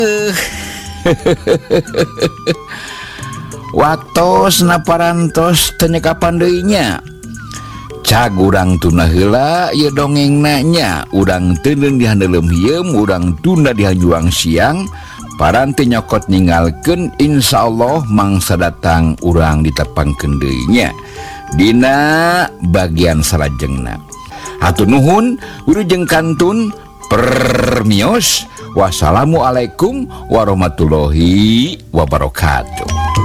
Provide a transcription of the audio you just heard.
Watos naparantos tenyeka pandainya cag urang tuna heula ye dongeng nanya urang teneng di handelem hieum urang tunda di juang siang paranti nyokot ningalkeun insyaallah mangsa datang urang ditepangkeun deui nya dina bagian salajengna. Hatur nuhun wilujeng kantun permios. Wassalamualaikum warahmatullahi wabarakatuh.